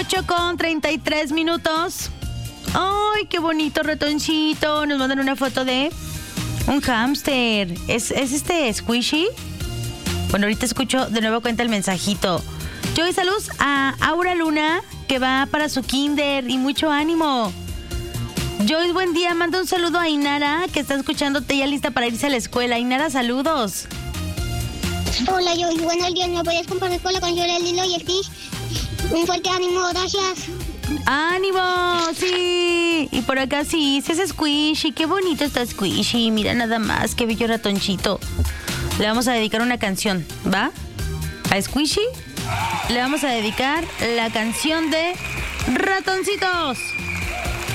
8:33. ¡Ay, qué bonito ratoncito! Nos mandan una foto de un hámster. ¿Es este Squishy? Bueno, ahorita escucho de nuevo cuenta el mensajito. Joy, saludos a Aura Luna, que va para su kinder, y mucho ánimo. Joyce, buen día. Manda un saludo a Inara, que está escuchándote ya lista para irse a la escuela. Inara, saludos. Hola, Joyce. Buenos días. ¿Me puedes compartir con la canción de Lilo y Stitch? Un fuerte ánimo, gracias. ¡Ánimo! ¡Sí! Y por acá sí, es Squishy. Qué bonito está Squishy. Mira nada más, qué bello ratoncito. Le vamos a dedicar una canción, ¿va? A Squishy le vamos a dedicar la canción de Ratoncitos.